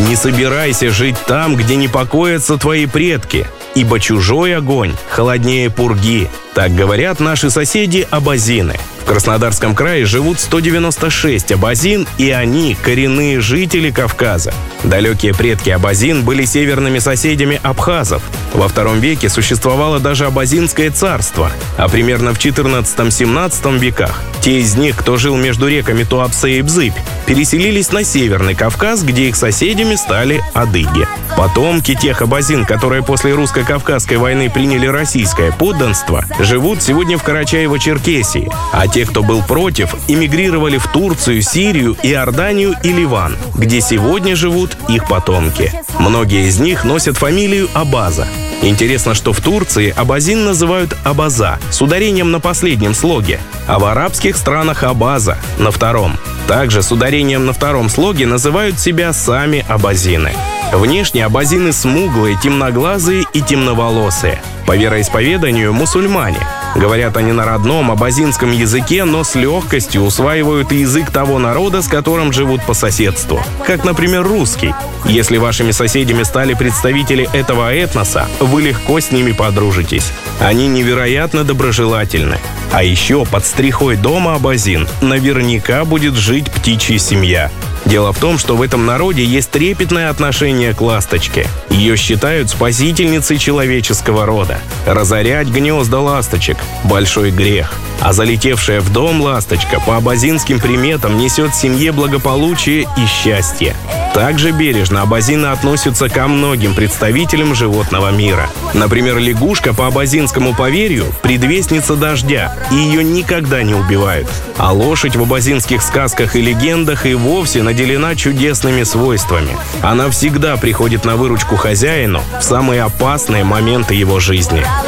Не собирайся жить там, где не покоятся твои предки, ибо чужой огонь холоднее пурги. Так говорят наши соседи абазины. В Краснодарском крае живут 196 абазин, и они коренные жители Кавказа. Далекие предки абазин были северными соседями абхазов. Во II веке существовало даже абазинское царство, а примерно в XIV-XVII веках те из них, кто жил между реками Туапсе и Бзыбь, переселились на Северный Кавказ, где их соседями стали адыги. Потомки тех абазин, которые после русско-кавказской войны приняли российское подданство, живут сегодня в Карачаево-Черкесии, а те, кто был против, эмигрировали в Турцию, Сирию, Иорданию и Ливан, где сегодня живут их потомки. Многие из них носят фамилию Абаза. Интересно, что в Турции абазин называют Абаза с ударением на последнем слоге, а в арабских странах Абаза на втором. Также с ударением на втором слоге называют себя сами абазины. Внешне абазины смуглые, темноглазые и темноволосые. По вероисповеданию мусульмане. Говорят они на родном абазинском языке, но с легкостью усваивают язык того народа, с которым живут по соседству. Как, например, русский. Если вашими соседями стали представители этого этноса, вы легко с ними подружитесь. Они невероятно доброжелательны. А еще под стрихой дома абазин наверняка будет жить птичья семья. Дело в том, что в этом народе есть трепетное отношение к ласточке. Ее считают спасительницей человеческого рода. Разорять гнезда ласточек – большой грех. А залетевшая в дом ласточка по абазинским приметам несет семье благополучие и счастье. Также бережно абазины относятся ко многим представителям животного мира. Например, лягушка по абазинскому поверью – предвестница дождя, и ее никогда не убивают. А лошадь в абазинских сказках и легендах и вовсе наделена чудесными свойствами. Она всегда приходит на выручку хозяину в самые опасные моменты его жизни.